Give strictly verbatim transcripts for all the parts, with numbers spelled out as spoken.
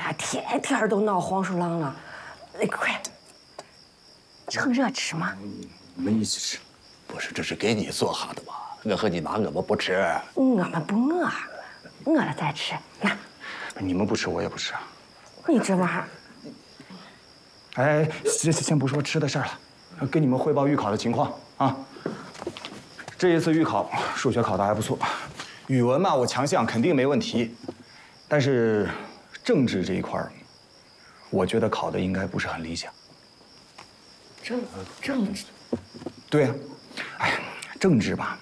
呀，天天都闹黄鼠狼了。哎，快，趁热吃嘛。 我们一起吃。 不是，这是给你做好的吧？我和你妈，我们不吃。 我们不饿，饿了再吃。来， 你们不吃，我也不吃啊。 你这玩意儿。 哎，先先不说吃的事儿了，跟你们汇报预考的情况啊。这一次预考，数学考得还不错，语文嘛，我强项肯定没问题，但是政治这一块儿，我觉得考的应该不是很理想。 政政治。 对呀，哎，政治吧，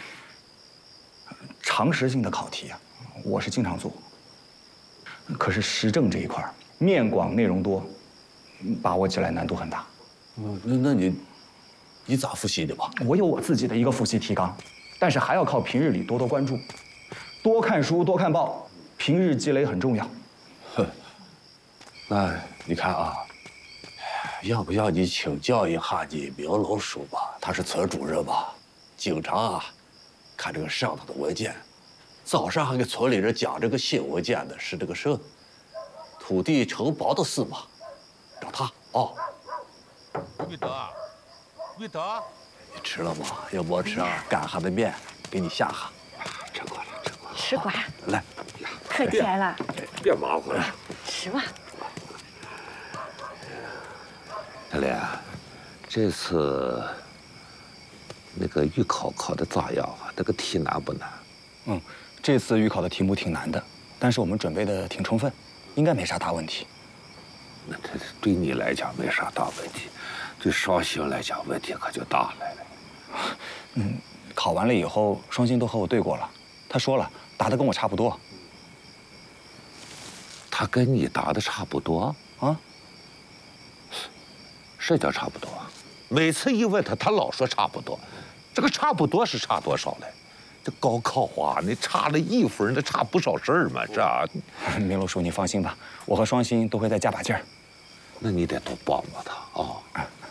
常识性的考题啊，我是经常做。可是时政这一块儿，面广内容多，把握起来难度很大。 嗯，那那你，你咋复习的吧？ 我有我自己的一个复习提纲，但是还要靠平日里多多关注，多看书，多看报，平日积累很重要。 哼，那你看啊，要不要你请教一下你明龙叔吧？他是村主任吧，经常啊看这个上头的文件。早上还给村里人讲这个新文件的是这个什土地承包的事吧？找他哦。 玉德，玉德， 你吃了吗？要不吃啊，干哈的面给你下哈。 吃过了，吃过了。 吃过。 来， 客气来了。 别忙活了， 吃吧。 小莲，这次那个预考考的咋样啊？那个题难不难？ 嗯，这次预考的题目挺难的，但是我们准备的挺充分，应该没啥大问题。 那这对你来讲没啥大问题，对双星来讲问题可就大来了。 嗯，考完了以后，双星都和我对过了，他说了，答的跟我差不多。 他跟你答的差不多啊？ 什叫差不多？每次一问他，他老说差不多。这个差不多是差多少嘞？这高考啊，你差了一分，那差不少事儿嘛，这。 明楼叔，你放心吧，我和双星都会再加把劲儿。 那你得多帮帮他啊！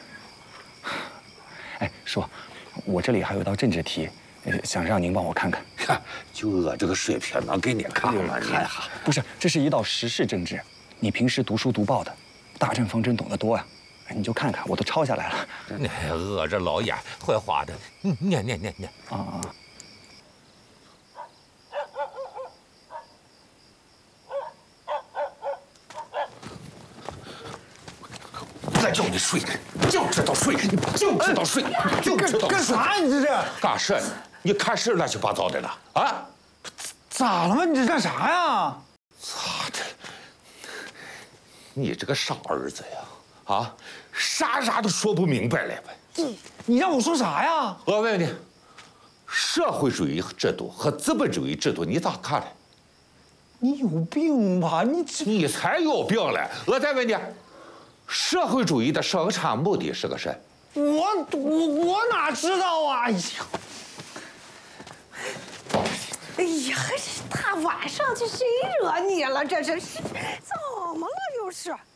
哎，叔，我这里还有一道政治题，想让您帮我看看。 看，就我这个水平，能给你看吗？ 看哈，不是，这是一道时事政治，你平时读书读报的，大政方针懂得多呀。你就看看，我都抄下来了。 你饿着老眼，坏话的，念念念念。 啊啊！ 再叫你睡，就知道睡，你就知道睡，就知道干啥呀？你这是干啥？你看是乱七八糟的了啊？ 咋了吗？你这干啥呀？ 咋的？你这个傻儿子呀！啊，啥啥都说不明白了呗！ 你你让我说啥呀？ 我问你，社会主义制度和资本主义制度你咋看嘞？ 你有病吧？你这你才有病嘞！我再问你，社会主义的生产目的是个啥？ 我我我哪知道啊！哎呀， 哎呀，大晚上这谁惹你了？这是怎么了？又是。